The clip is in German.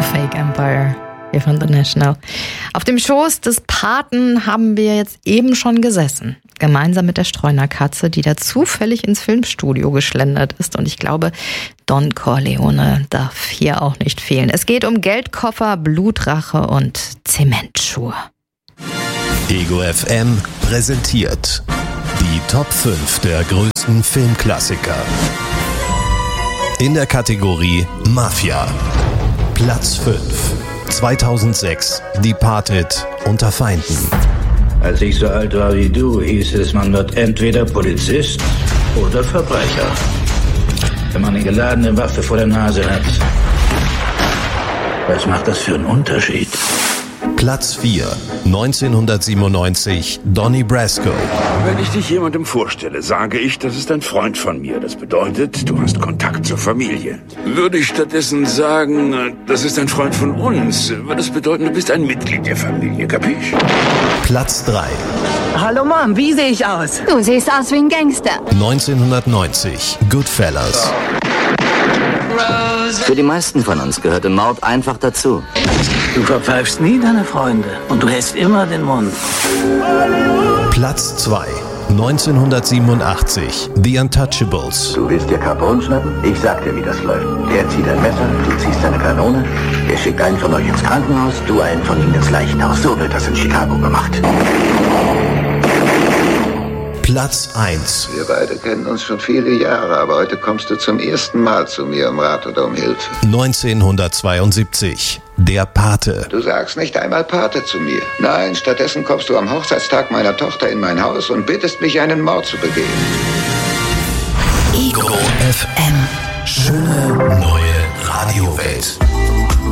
Fake Empire hier von The National. Auf dem Schoß des Paten haben wir jetzt eben schon gesessen. Gemeinsam mit der Streunerkatze, die da zufällig ins Filmstudio geschlendert ist. Und ich glaube, Don Corleone darf hier auch nicht fehlen. Es geht um Geldkoffer, Blutrache und Zementschuhe. Ego FM präsentiert die Top 5 der größten Filmklassiker. In der Kategorie Mafia. Platz 5. 2006. Departed unter Feinden. Als ich so alt war wie du, hieß es, man wird entweder Polizist oder Verbrecher. Wenn man eine geladene Waffe vor der Nase hat, was macht das für einen Unterschied? Platz 4. 1997. Donnie Brasco. Wenn ich dich jemandem vorstelle, sage ich, das ist ein Freund von mir. Das bedeutet, du hast Kontakt zur Familie. Würde ich stattdessen sagen, das ist ein Freund von uns, würde es bedeuten, du bist ein Mitglied der Familie, kapisch? Platz 3. Hallo Mom, wie sehe ich aus? Du siehst aus wie ein Gangster. 1990. Goodfellas. Für die meisten von uns gehörte Mord einfach dazu. Du verpfeifst nie deine Freunde und du hältst immer den Mund. Platz 2. 1987. The Untouchables. Du willst dir Capone schnappen? Ich sag dir, wie das läuft. Der zieht ein Messer, du ziehst eine Kanone, er schickt einen von euch ins Krankenhaus, du einen von ihnen ins Leichenhaus. So wird das in Chicago gemacht. Platz 1. Wir beide kennen uns schon viele Jahre, aber heute kommst du zum ersten Mal zu mir um Rat oder um Hilfe. 1972. Der Pate. Du sagst nicht einmal Pate zu mir. Nein, stattdessen kommst du am Hochzeitstag meiner Tochter in mein Haus und bittest mich, einen Mord zu begehen. Ego FM. Schöne neue